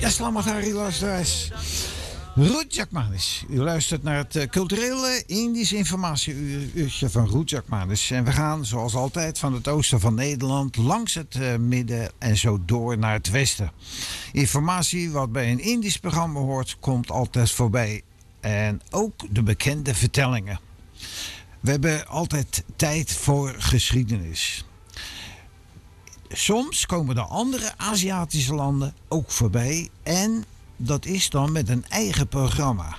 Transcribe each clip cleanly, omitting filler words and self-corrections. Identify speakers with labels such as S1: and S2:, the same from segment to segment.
S1: Ja, selamat hari luisteraars. Roet Jakmanis. U luistert naar het culturele Indisch informatieuurtje van Roet Jakmanis. En we gaan zoals altijd van het oosten van Nederland langs het midden en zo door naar het westen. Informatie wat bij een Indisch programma hoort, komt altijd voorbij. En ook de bekende vertellingen. We hebben altijd tijd voor geschiedenis. Soms komen de andere Aziatische landen ook voorbij en dat is dan met een eigen programma.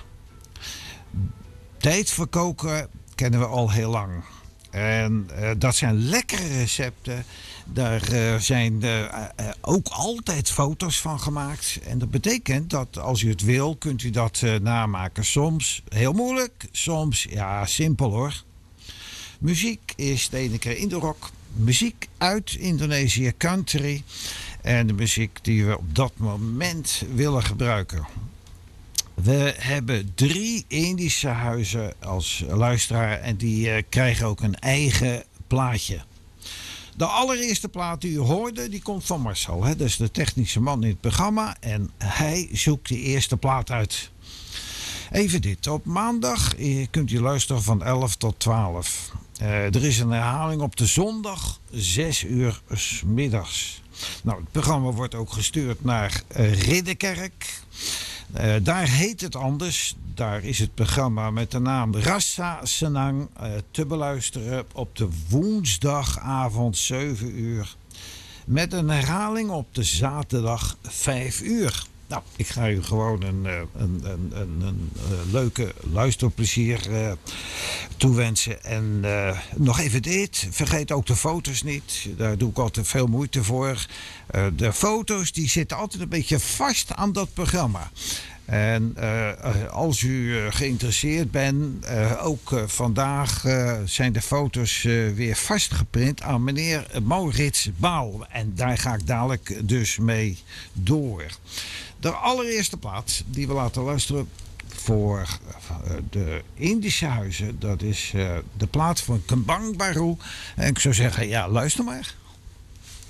S1: Tijd voor koken kennen we al heel lang. En dat zijn lekkere recepten. Daar zijn ook altijd foto's van gemaakt. En dat betekent dat als u het wil, kunt u dat namaken. Soms heel moeilijk, soms ja, simpel hoor. Muziek is de ene keer Indo-rock. Muziek uit Indonesië, country. En de muziek die we op dat moment willen gebruiken. We hebben 3 Indische huizen als luisteraar. En die krijgen ook een eigen plaatje. De allereerste plaat die u hoorde, die komt van Marcel. Hè? Dat is de technische man in het programma. En hij zoekt de eerste plaat uit. Even dit. Op maandag kunt u luisteren van 11 tot 12. Er is een herhaling op de zondag, 6 uur 's middags. Nou, het programma wordt ook gestuurd naar Ridderkerk. Daar heet het anders. Daar is het programma met de naam Rasa Senang te beluisteren op de woensdagavond 7 uur. Met een herhaling op de zaterdag 5 uur. Nou, ik ga u gewoon een leuke luisterplezier toewensen. En nog even dit. Vergeet ook de foto's niet. Daar doe ik altijd veel moeite voor. De foto's die zitten altijd een beetje vast aan dat programma. En als u geïnteresseerd bent, ook vandaag zijn de foto's weer vastgeprint aan meneer Maurits Baal. En daar ga ik dadelijk dus mee door. De allereerste plaat die we laten luisteren voor de Indische huizen, dat is de plaat van Kembang Baru. En ik zou zeggen, ja, luister maar.